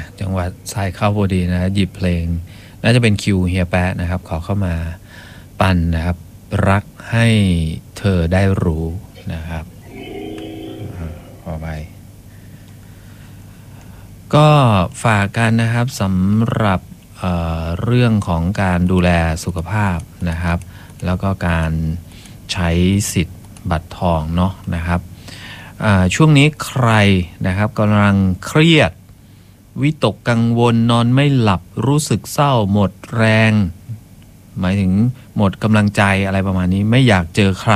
จังหวะสายเข้าพอดีนะหยิบเพลงน่าจะเป็นคิวเฮียแป๊ะนะครับขอเข้ามาปั่นนะครับรักให้เธอได้รู้นะครับขอไปก็ฝากกันนะครับสำหรับเรื่องของการดูแลสุขภาพนะครับแล้วก็การใช้สิทธิ์บัตรทองเนาะนะครับช่วงนี้ใครนะครับกำลังเครียดวิตกกังวลนอนไม่หลับรู้สึกเศร้าหมดแรงหมายถึงหมดกำลังใจอะไรประมาณนี้ไม่อยากเจอใคร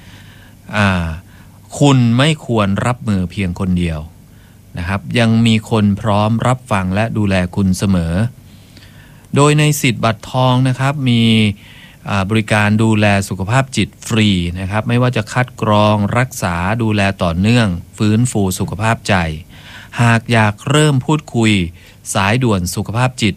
คุณไม่ควรรับมือเพียงคนเดียวนะครับยังมีคนพร้อมรับฟังและดูแลคุณเสมอโดยในสิทธิ์บัตรทองนะครับมีบริการดูแลสุขภาพจิตฟรีนะครับไม่ว่าจะคัดกรองรักษาดูแลต่อเนื่องฟื้นฟูสุขภาพใจหากอยากเริ่มพูดคุยสายด่วนสุขภาพจิต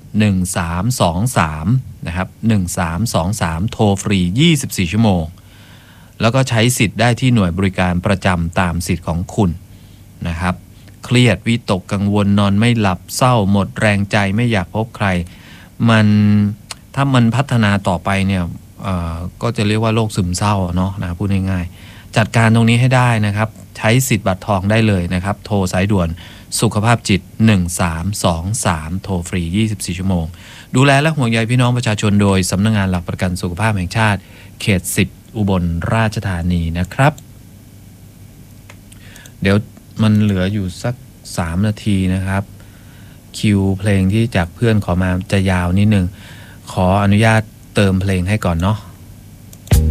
1323นะครับ1323โทรฟรี24ชั่วโมงแล้วก็ใช้สิทธิ์ได้ที่หน่วยบริการประจำตามสิทธิ์ของคุณนะครับเครียดวิตกกังวลนอนไม่หลับเศร้าหมดแรงใจไม่อยากพบใครถ้ามันพัฒนาต่อไปเนี่ยก็จะเรียกว่าโรคซึมเศร้าเนาะนะพูดง่ายๆจัดการตรงนี้ให้ได้นะครับใช้สิทธิ์บัตรทองได้เลยนะครับโทรสายด่วนสุขภาพจิต1323โทรฟรี24ชั่วโมงดูแลและห่วงใยพี่น้องประชาชนโดยสำนักงานหลักประกันสุขภาพแห่งชาติเขต10อุบลราชธานีนะครับเดี๋ยวมันเหลืออยู่สัก3นาทีนะครับคิวเพลงที่จากเพื่อนขอมาจะยาวนิดนึงขออนุญาตเติมเพลงให้ก่อนเนาะ